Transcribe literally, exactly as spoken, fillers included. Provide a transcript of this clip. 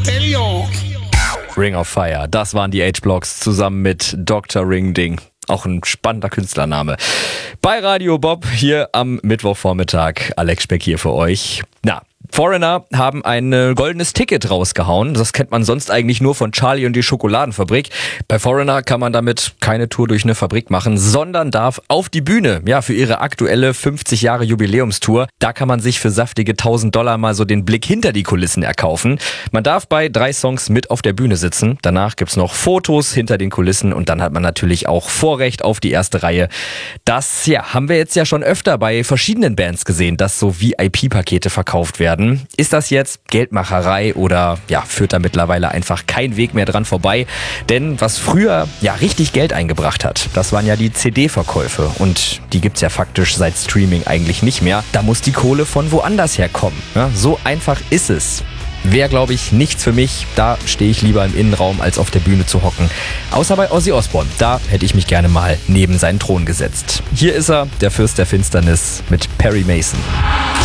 Rebellion. Ring of Fire, das waren die H-Blocks zusammen mit Doktor Ring Ding. Auch ein spannender Künstlername. Bei Radio Bob hier am Mittwochvormittag. Alex Speck hier für euch. Na, Foreigner haben ein goldenes Ticket rausgehauen. Das kennt man sonst eigentlich nur von Charlie und die Schokoladenfabrik. Bei Foreigner kann man damit keine Tour durch eine Fabrik machen, sondern darf auf die Bühne. Ja, für ihre aktuelle fünfzig Jahre Jubiläumstour. Da kann man sich für saftige tausend Dollar mal so den Blick hinter die Kulissen erkaufen. Man darf bei drei Songs mit auf der Bühne sitzen. Danach gibt's noch Fotos hinter den Kulissen und dann hat man natürlich auch Vorrecht auf die erste Reihe. Das, ja, haben wir jetzt ja schon öfter bei verschiedenen Bands gesehen, dass so V I P-Pakete verkauft werden. Ist das jetzt Geldmacherei oder ja, führt da mittlerweile einfach kein Weg mehr dran vorbei? Denn was früher ja richtig Geld eingebracht hat, das waren ja die C D-Verkäufe und die gibt's ja faktisch seit Streaming eigentlich nicht mehr. Da muss die Kohle von woanders herkommen. Ja, so einfach ist es. Wäre, glaube ich, nichts für mich. Da stehe ich lieber im Innenraum, als auf der Bühne zu hocken. Außer bei Ozzy Osbourne. Da hätte ich mich gerne mal neben seinen Thron gesetzt. Hier ist er, der Fürst der Finsternis mit Perry Mason.